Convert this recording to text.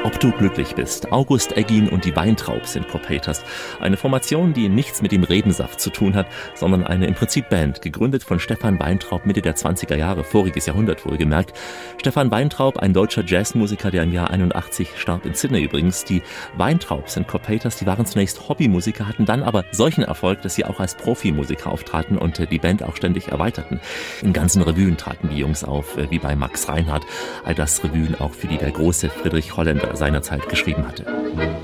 Ob du glücklich bist. August Eggin und die Weintraub sind Potatoes. Eine Formation, die nichts mit dem Rebensaft zu tun hat, sondern eine im Prinzip Band, gegründet von Stefan Weintraub Mitte der 20er Jahre, voriges Jahrhundert wohlgemerkt. Stefan Weintraub, ein deutscher Jazzmusiker, der im Jahr 81 starb, in Sydney übrigens. Die Weintraub sind Potatoes, die waren zunächst Hobbymusiker, hatten dann aber solchen Erfolg, dass sie auch als Profimusiker auftraten und die Band auch ständig erweiterten. In ganzen Revuen traten die Jungs auf, wie bei Max Reinhardt, all das Revuen auch für die der große Friedrich Holländer seinerzeit geschrieben hatte.